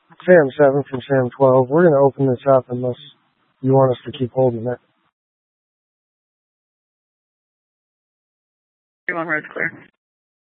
Sam 7 from Sam 12. We're going to open this up unless you want us to keep holding it. 31 road's clear.